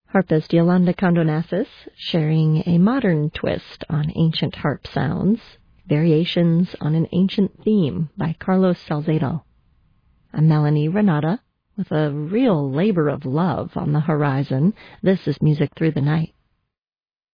Harpist Yolanda Condonassis sharing a modern twist on ancient harp sounds, Variations on an Ancient Theme by Carlos Salcedo. I'm Melanie Renata with a real labor of love on the horizon. This is Music Through the Night.